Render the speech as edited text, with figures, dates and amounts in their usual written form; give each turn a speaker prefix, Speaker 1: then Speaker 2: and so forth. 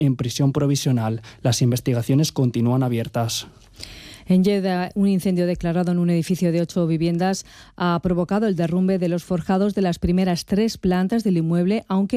Speaker 1: en prisión provisional. Las investigaciones continúan abiertas.
Speaker 2: En Lleida, un incendio declarado en un edificio de 8 viviendas ha provocado el derrumbe de los forjados de las primeras 3 plantas del inmueble, aunque